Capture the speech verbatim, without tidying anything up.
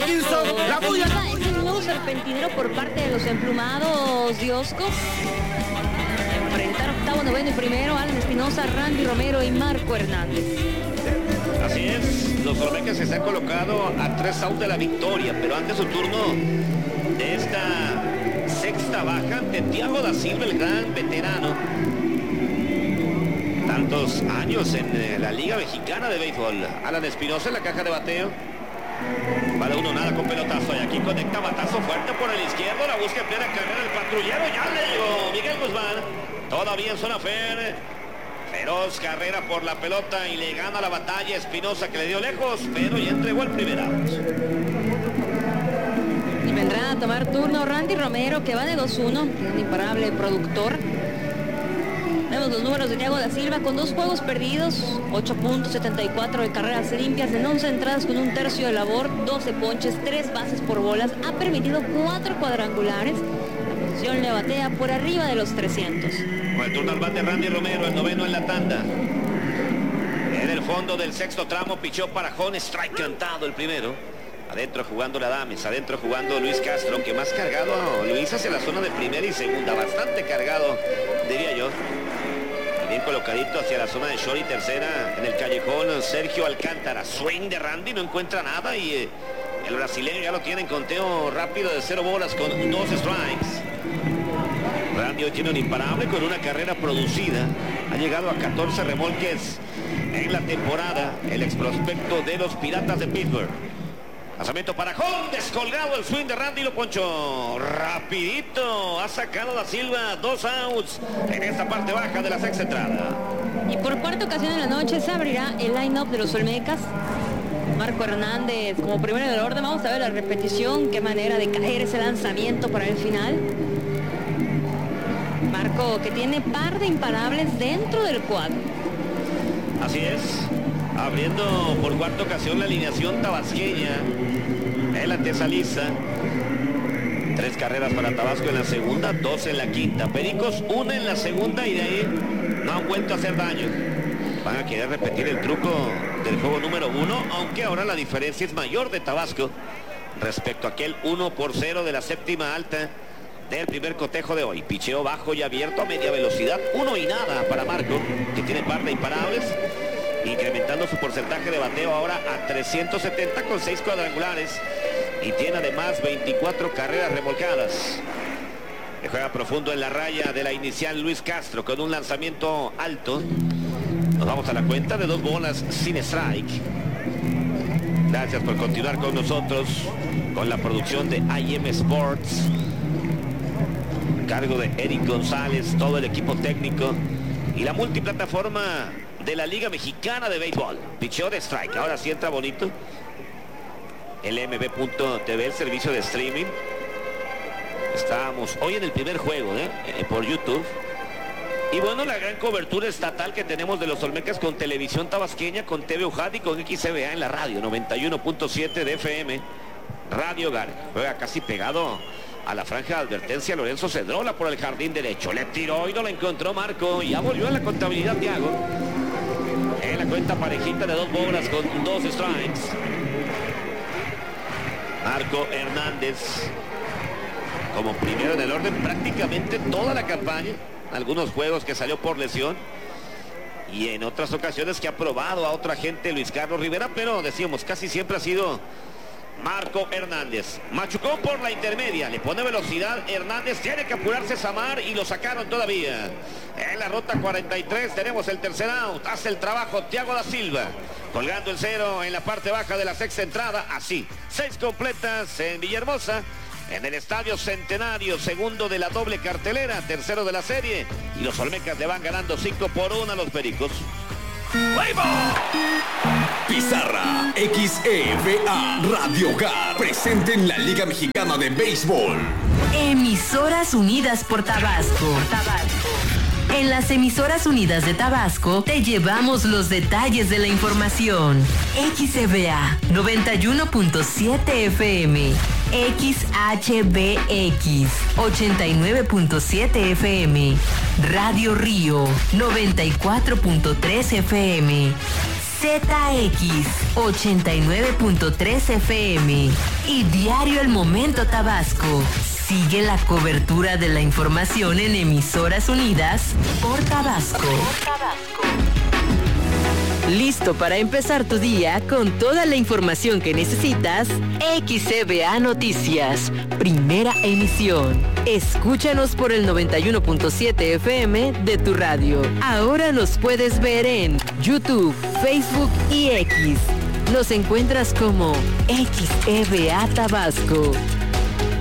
Dickinson, la bulla. Es un nuevo serpentinero por parte de los emplumados, Diosco. Enfrentar octavo, noveno y primero, Alan Espinosa, Randy Romero y Marco Hernández. Así es, los olmecas se han colocado a tres outs de la victoria, pero antes su turno de esta sexta baja ante Thiago da Silva, el gran veterano. Tantos años en la Liga Mexicana de Béisbol. Alan Espinosa en la caja de bateo. Vale uno nada con pelotazo y aquí conecta batazo fuerte por el izquierdo. La busca en plena carrera el patrullero. Ya le llegó Miguel Guzmán. Todavía en zona fair. Feroz carrera por la pelota y le gana la batalla Espinosa, que le dio lejos, pero ya entregó el primer out. Y vendrá a tomar turno Randy Romero, que va de dos uno, un imparable productor. Vemos los números de Thiago da Silva con dos juegos perdidos, ocho punto setenta y cuatro de carreras limpias en once entradas con un tercio de labor, doce ponches, tres bases por bolas, ha permitido cuatro cuadrangulares. La posición le batea por arriba de los trescientos. Con el turno al bate Randy Romero, el noveno en la tanda. En el fondo del sexto tramo pichó para Jón, strike cantado el primero. Adentro jugando la Dames, adentro jugando Luis Castro, aunque más cargado Luis hacia la zona de primera y segunda, bastante cargado, diría yo. Bien colocadito hacia la zona de short y tercera en el callejón Sergio Alcántara. Swing de Randy, no encuentra nada y eh, el brasileño ya lo tiene en conteo rápido de cero bolas con dos strikes. Randy hoy tiene un imparable con una carrera producida. Ha llegado a catorce remolques en la temporada, el ex prospecto de los Piratas de Pittsburgh. Lanzamiento para Jón, descolgado el swing de Randy, lo ponchó rapidito, ha sacado da Silva dos outs en esta parte baja de la sexta entrada. Y por cuarta ocasión en la noche se abrirá el line-up de los Olmecas. Marco Hernández como primero del orden, vamos a ver la repetición, qué manera de caer ese lanzamiento para el final. Marco, que tiene par de imparables dentro del cuadro. Así es. Abriendo por cuarta ocasión la alineación tabasqueña. El antesaliza. Tres carreras para Tabasco en la segunda, dos en la quinta. Pericos, una en la segunda y de ahí no han vuelto a hacer daño. Van a querer repetir el truco del juego número uno, aunque ahora la diferencia es mayor de Tabasco respecto a aquel uno por cero de la séptima alta del primer cotejo de hoy. Picheo bajo y abierto a media velocidad. Uno y nada para Marco, que tiene par de imparables, incrementando su porcentaje de bateo ahora a trescientos setenta con seis cuadrangulares y tiene además veinticuatro carreras remolcadas. Le juega profundo en la raya de la inicial Luis Castro con un lanzamiento alto. Nos vamos a la cuenta de dos bolas sin strike. Gracias por continuar con nosotros con la producción de I M Sports, cargo de Eric González, todo el equipo técnico y la multiplataforma de la Liga Mexicana de Béisbol. Picheo de strike, ahora sí entra bonito. L M B punto T V, el servicio de streaming. Estábamos hoy en el primer juego ¿eh? Eh, por YouTube. Y bueno, la gran cobertura estatal que tenemos de los Olmecas con televisión tabasqueña, con T V UJAT y con X C B A en la radio, noventa y uno punto siete de F M. Radio Gar, juega casi pegado a la franja de advertencia Lorenzo Cedrola por el jardín derecho. Le tiró y no la encontró Marco. Y ya volvió a la contabilidad Thiago. En la cuenta parejita de dos bolas con dos strikes. Marco Hernández como primero en el orden prácticamente toda la campaña. Algunos juegos que salió por lesión. Y en otras ocasiones que ha probado a otra gente Luis Carlos Rivera. Pero decíamos, casi siempre ha sido Marco Hernández. Machucó por la intermedia, le pone velocidad Hernández, tiene que apurarse Samar y lo sacaron todavía. En la ruta cuarenta y tres tenemos el tercer out, hace el trabajo Thiago da Silva, colgando el cero en la parte baja de la sexta entrada. Así, seis completas en Villahermosa, en el Estadio Centenario, segundo de la doble cartelera, tercero de la serie, y los Olmecas le van ganando cinco por uno a los Pericos. Pizarra X E V A Radio Gar, presente en la Liga Mexicana de Béisbol. Emisoras Unidas por Tabasco. Tabasco. En las Emisoras Unidas de Tabasco te llevamos los detalles de la información. X E V A noventa y uno punto siete F M, X H B X ochenta y nueve punto siete F M, Radio Río noventa y cuatro punto tres F M, Z X ochenta y nueve punto tres F M y Diario El Momento Tabasco. Sigue la cobertura de la información en Emisoras Unidas por Tabasco. Por Tabasco. ¿Listo para empezar tu día con toda la información que necesitas? X C B A Noticias, primera emisión. Escúchanos por el noventa y uno punto siete F M de tu radio. Ahora nos puedes ver en YouTube, Facebook y X. Nos encuentras como X C B A Tabasco.